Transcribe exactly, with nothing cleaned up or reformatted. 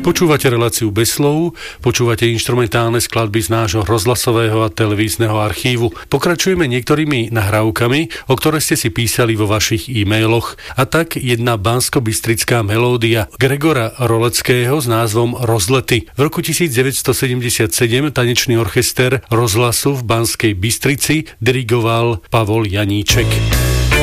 Počúvate reláciu Bez slov, počúvate inštrumentálne skladby z nášho rozhlasového a televízneho archívu. Pokračujeme niektorými nahrávkami, o ktoré ste si písali vo vašich e-mailoch. A tak jedna banskobystrická melódia Gregora Roleckého s názvom Rozlety. V roku devätnásťstosedemdesiatsedem tanečný orchester rozhlasu v Banskej Bystrici dirigoval Pavol Janíček.